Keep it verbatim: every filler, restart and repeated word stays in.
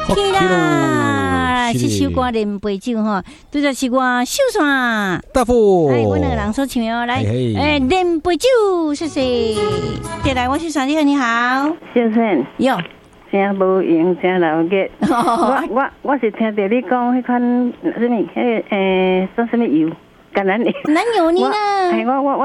OK 啦，这首歌连杯酒哈，对着是我秀山大富， 哎，我两个人所唱哦，来，哎，连杯酒，谢谢。再来，我秀山你好，你好， 先生， 哟， 声无用，声老结。我我我是听到你讲迄款什么，迄个诶，说什么油，橄榄油， 哪有你呢？ 哎，我我我。